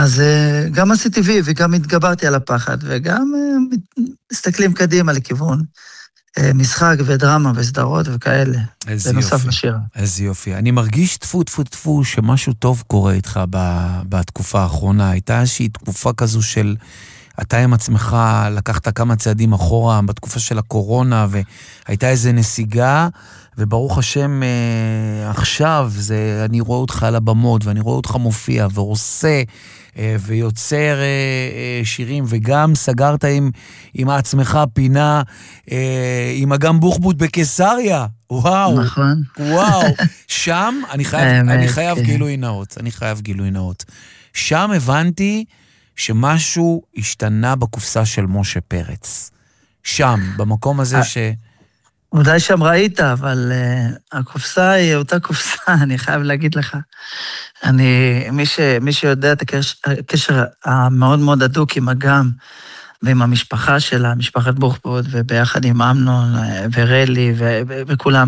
אז גם עשיתי וי, וגם התגברתי על הפחד, וגם מסתכלים קדימה לכיוון משחק ודרמה וסדרות וכאלה. איזה בנוסף יופי. לשיר. איזה יופי. אני מרגיש טפו שמשהו טוב קורה איתך בתקופה האחרונה. הייתה איזושהי תקופה כזו של אתה עם עצמך לקחת כמה צעדים אחורה בתקופה של הקורונה, והייתה איזו נסיגה, וברוך השם עכשיו אני רואה אותך על הבמות, ואני רואה אותך מופיע ועושה, ויוצר שירים, וגם סגרת עם עצמך פינה, עם אגם בוחבוט בקיסריה. וואו. נכון. וואו. שם אני חייב גילוי נאות. שם הבנתי שמשהו השתנה בקופסה של משה פרץ. שם, במקום הזה אולי שם ראית, אבל הקופסה היא אותה קופסה, אני חייב להגיד לך. מי שיודע את הקשר המאוד מאוד הדוק עם אגם, ועם המשפחה שלה, משפחת בוחבוט, וביחד עם אמנון ורלי וכולם.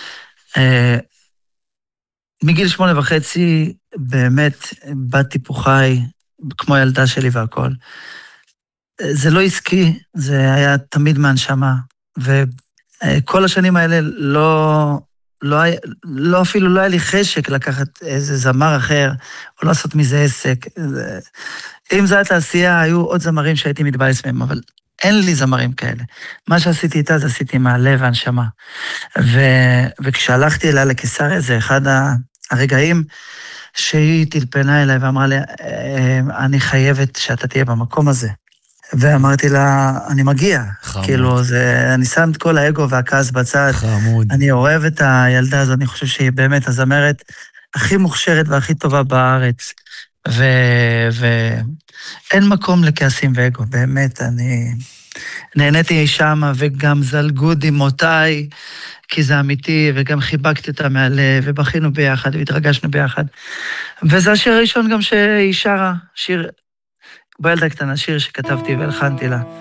מגיל 8.5, באמת, באתי פה חי, כמו ילדה שלי והכל. זה לא עסקי, זה היה תמיד מהנשמה, וכל השנים האלה אפילו לא היה לי חשק לקחת איזה זמר אחר, או לעשות מזה עסק. אם זה הייתה תעשייה, היו עוד זמרים שהייתי מתבייס מהם, אבל אין לי זמרים כאלה. מה שעשיתי איתה, זה עשיתי מהלב והנשמה. וכשהלכתי אליה לקיסריה, זה אחד הרגעים שהיא טלפנה אליי ואמרה לי, אני חייבת שאתה תהיה במקום הזה. ואמרתי לה, אני מגיע. חמוד. כאילו, אני שם את כל האגו והכעס בצד. חמוד. אני אוהב את הילדה הזו, אני חושב שהיא באמת הזמרת הכי מוכשרת והכי טובה בארץ. ואין מקום לכעסים ואגו, באמת, אני נהניתי שמה, וגם זלגו דמעותיי, כי זה אמיתי, וגם חיבקתי אותה מהלב, ובכינו ביחד, והתרגשנו ביחד. וזה השיר הראשון גם שהיא שרה, שיר, בילדה קטנה, שיר שכתבתי והלחנתי לה.